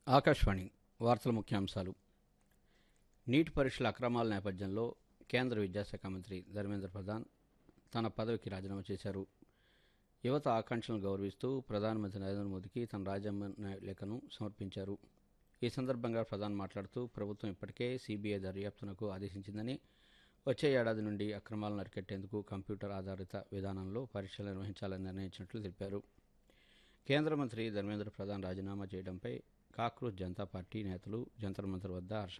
ఆకాశవాణి వార్తల ముఖ్యాంశాలు. నీట్ పరీక్షల అక్రమాల నేపథ్యంలో కేంద్ర విద్యాశాఖ మంత్రి ధర్మేంద్ర ప్రధాన్ తన పదవికి రాజీనామా చేశారు. యువత ఆకాంక్షలను గౌరవిస్తూ ప్రధానమంత్రి నరేంద్ర మోదీకి తన రాజీనామా లేఖను సమర్పించారు. ఈ సందర్భంగా ప్రధాన్ మాట్లాడుతూ ప్రభుత్వం ఇప్పటికే సిబిఐ దర్యాప్తునకు ఆదేశించిందని, వచ్చే ఏడాది నుండి అక్రమాలను అరికట్టేందుకు కంప్యూటర్ ఆధారిత విధానంలో పరీక్షలు నిర్వహించాలని నిర్ణయించినట్లు తెలిపారు. కేంద్ర మంత్రి ధర్మేంద్ర ప్రధాన్ రాజీనామా చేయడంపై కాక్రోచ్ జనతా పార్టీ నేతలు జంతర్ మంతర్ వద్ద హర్షం